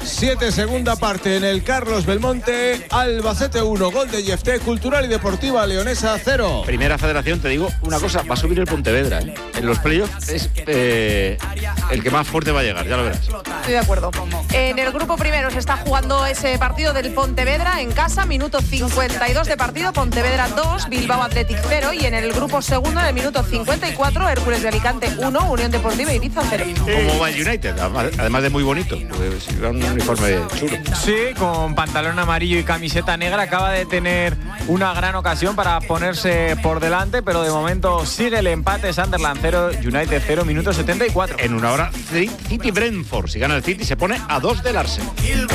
7, segunda parte en el Carlos Belmonte. Albacete 1, gol de Yefté. Cultural y Deportiva Leonesa 0. Primera Federación, te digo una cosa, va a subir el Pontevedra, ¿eh? En los playoffs es el que más fuerte va a llegar, ya lo verás. Estoy de acuerdo. En el grupo primero se está jugando ese partido del Pontevedra en casa, minuto 52 de partido, Pontevedra 2, Bilbao Athletic 0, y en el grupo segundo, en el minuto 54, Hércules de Alicante 1, Unión Deportiva Ibiza 0. Como va el United, además de muy bonito, pues era un uniforme chulo. Sí, con pantalón amarillo y camiseta negra, acaba de tener una gran ocasión para ponerse por delante, pero de momento sigue el empate. Sunderland 0, United 0, minuto 74. En una hora, City Brentford. Si gana el City, se pone a 2 del Arsenal.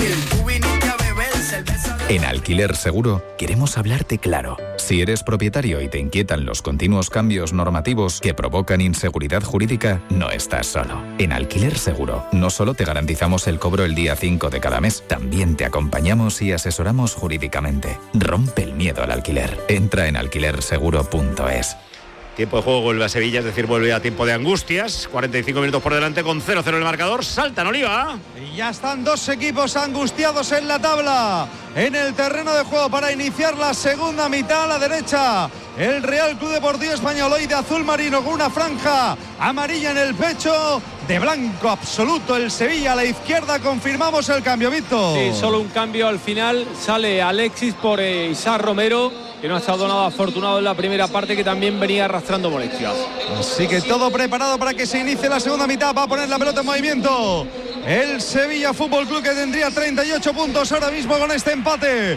En Alquiler Seguro queremos hablarte claro. Si eres propietario y te inquietan los continuos cambios normativos que provocan inseguridad jurídica, no estás solo. En Alquiler Seguro no solo te garantizamos el cobro el día 5 de cada mes, también te acompañamos y asesoramos jurídicamente. Rompe el miedo al alquiler. Entra en alquilerseguro.es. Tiempo de juego, vuelve a Sevilla, es decir, vuelve a tiempo de angustias. 45 minutos por delante con 0-0 el marcador. Saltan Oliva. Y ya están dos equipos angustiados en la tabla, en el terreno de juego para iniciar la segunda mitad. A la derecha, el Real Club Deportivo Español, hoy de azul marino con una franja amarilla en el pecho. De blanco absoluto el Sevilla. A la izquierda confirmamos el cambio, Víctor. Sí, solo un cambio al final. Sale Alexis por Isaac Romero, que no ha estado nada afortunado en la primera parte, que también venía arrastrando molestias. Así que todo preparado para que se inicie la segunda mitad. Va a poner la pelota en movimiento el Sevilla Fútbol Club, que tendría 38 puntos ahora mismo con este empate.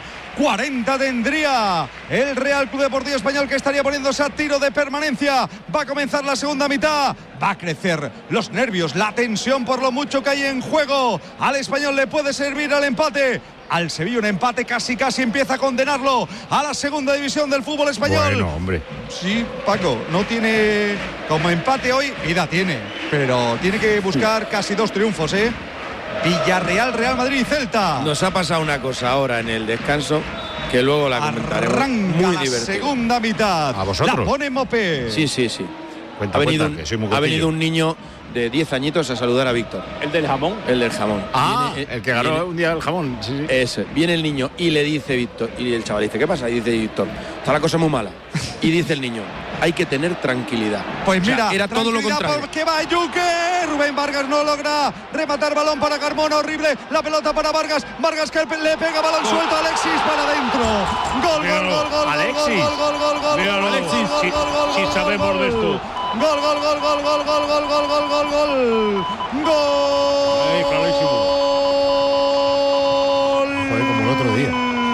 40 tendría el Real Club Deportivo Español, que estaría poniéndose a tiro de permanencia. Va a comenzar la segunda mitad. Va a crecer los nervios, la tensión por lo mucho que hay en juego. Al Español le puede servir al empate. Al Sevilla un empate casi empieza a condenarlo a la segunda división del fútbol español. Bueno, hombre. Sí, Paco, no tiene como empate hoy, vida tiene, pero tiene que buscar casi 2 triunfos, ¿eh? Villarreal, Real Madrid y Celta. Nos ha pasado una cosa ahora en el descanso que luego la comentaremos. Arranca muy la divertida. Segunda mitad. ¿A vosotros? La pone Mopé. Sí. Cuenta, que soy muy ha venido un niño de 10 añitos a saludar a Víctor. ¿El del jamón? El del jamón. El que ganó un día el jamón. Sí. Ese. Viene el niño y le dice Víctor, y el chaval dice, ¿qué pasa? Y dice Víctor, está la cosa muy mala. Y dice el niño, hay que tener tranquilidad. Pues mira, o sea, era todo lo contrario. Porque va Yuque. Rubén Vargas no logra rematar, balón para Carmona, horrible. La pelota para Vargas. Vargas que le pega, balón suelto a Alexis para adentro. Gol. Alexis. Gol. Míralo, Alexis. Si sabemos de esto. Gol. Ahí, clarísimo. Joder, como el otro día.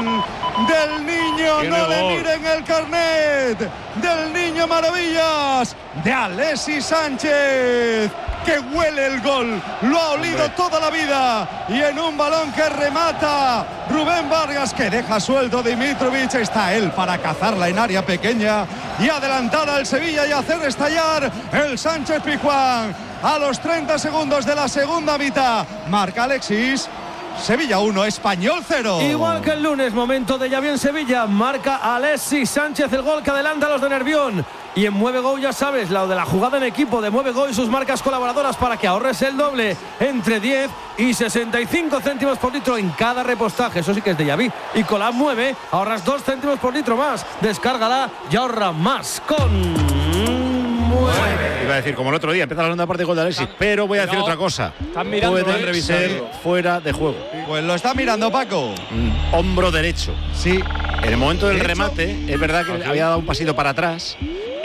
Del niño, no le miren el carnet. Del niño Maravillas, de Alexis Sánchez, que huele el gol, lo ha olido toda la vida, y en un balón que remata Rubén Vargas, que deja suelto Dimitrovic, está él para cazarla en área pequeña y adelantar al Sevilla y hacer estallar el Sánchez Pizjuán. A los 30 segundos de la segunda mitad marca Alexis. Sevilla 1, Español 0. Igual que el lunes, momento de Llaví en Sevilla. Marca Alexis Sánchez el gol que adelanta a los de Nervión. Y en Mueve Go, ya sabes, la de la jugada en equipo de Mueve Go y sus marcas colaboradoras para que ahorres el doble, entre 10 y 65 céntimos por litro en cada repostaje. Eso sí que es de Llaví. Y con la Mueve ahorras 2 céntimos por litro más. Descárgala y ahorra más con Iba a decir, como el otro día, empieza la segunda parte de gol de Alexis, pero voy a decir otra cosa. Puede ser fuera de juego. Pues lo está mirando Paco. Hombro derecho. Sí. En el momento del remate, es verdad que había dado un pasito para atrás.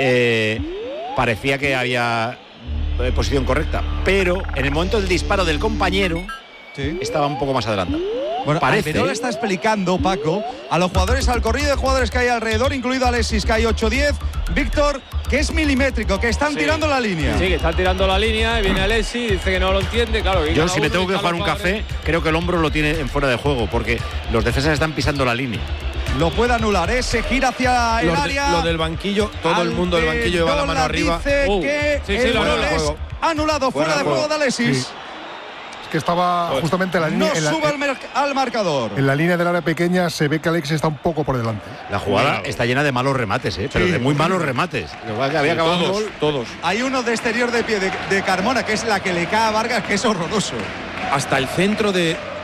Parecía que había posición correcta, pero en el momento del disparo del compañero estaba un poco más adelantado. Bueno, Alberola está explicando, Paco, a los jugadores, al corrido de jugadores que hay alrededor, incluido Alexis, que hay 8-10, Víctor, que es milimétrico, que están tirando la línea. Sí, que están tirando la línea, y viene Alexis, dice que no lo entiende, claro. Yo, si me tengo que jugar un café, creo que el hombro lo tiene en fuera de juego, porque los defensas están pisando la línea. Lo puede anular, se gira hacia el área. Lo del banquillo, todo el mundo del banquillo lleva la mano arriba. Dice que el gol es anulado, fuera de juego de Alexis. Sí. Que estaba justamente en la línea. No sube al marcador. En la línea del área pequeña se ve que Alexis está un poco por delante. La jugada está llena de malos remates, pero de muy malos remates. Había acabado todos. Hay uno de exterior de pie de Carmona, que es la que le cae a Vargas, que es horroroso. Hasta el centro de